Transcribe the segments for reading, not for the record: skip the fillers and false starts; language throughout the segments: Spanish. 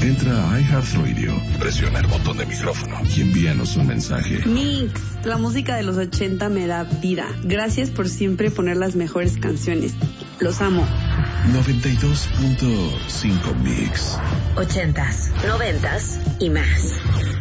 Entra a iHeartRadio, presiona el botón de micrófono y envíanos un mensaje. Mix, la música de los 80 me da vida. Gracias por siempre poner las mejores canciones. Los amo. 92.5 Mix. 80s, 90s y más.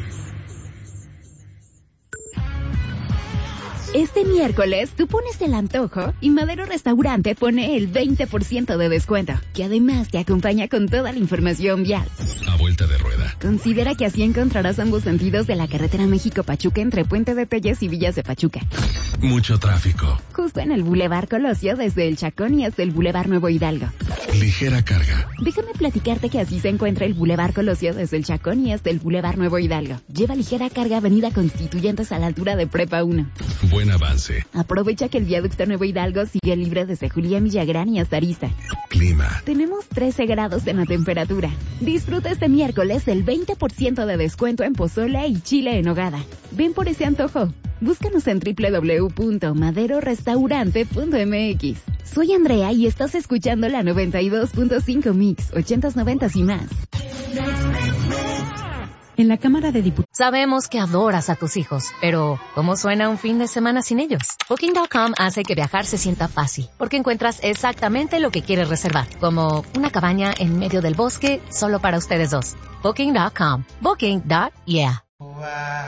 Este miércoles tú pones el antojo y Madero Restaurante pone el 20% de descuento, que además te acompaña con toda la información vial. A vuelta de rueda. Considera que así encontrarás ambos sentidos de la carretera México-Pachuca entre Puente de Telles y Villas de Pachuca. Mucho tráfico. Justo en el Boulevard Colosio, desde el Chacón y hasta el Boulevard Nuevo Hidalgo. Ligera carga. Déjame platicarte que así se encuentra el Boulevard Colosio desde el Chacón y hasta el Boulevard Nuevo Hidalgo. Lleva ligera carga Avenida Constituyentes a la altura de Prepa 1. Buen avance. Aprovecha que el viaducto Nuevo Hidalgo sigue libre desde Julián Villagrán y hasta Arista. Clima. Tenemos 13 grados en la temperatura. Disfruta este miércoles el 20% de descuento en pozole y chile en nogada. Ven por ese antojo. Búscanos en www.maderorestaurante.mx. Soy Andrea y estás escuchando la 92.5 Mix, 80s, 90s y más. En la Cámara de Diputados. Sabemos que adoras a tus hijos, pero ¿cómo suena un fin de semana sin ellos? Booking.com hace que viajar se sienta fácil, porque encuentras exactamente lo que quieres reservar, como una cabaña en medio del bosque solo para ustedes dos. Booking.com. Booking.yeah.